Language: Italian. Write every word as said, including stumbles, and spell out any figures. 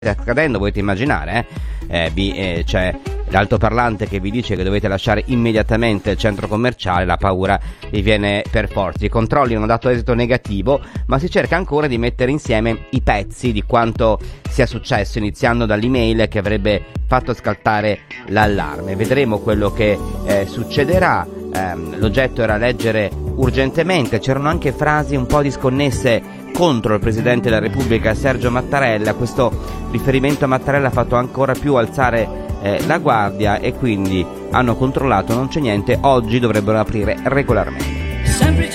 accadendo, potete immaginare, eh? Eh, vi, eh, c'è l'altoparlante che vi dice che dovete lasciare immediatamente il centro commerciale, la paura vi viene per forza. I controlli hanno dato esito negativo, ma si cerca ancora di mettere insieme i pezzi di quanto sia successo, iniziando dall'email che avrebbe fatto scattare l'allarme. Vedremo quello che eh, succederà. Eh, l'oggetto era leggere urgentemente, c'erano anche frasi un po' disconnesse contro il Presidente della Repubblica Sergio Mattarella. Questo riferimento a Mattarella ha fatto ancora più alzare eh, la guardia e quindi hanno controllato, non c'è niente, oggi dovrebbero aprire regolarmente.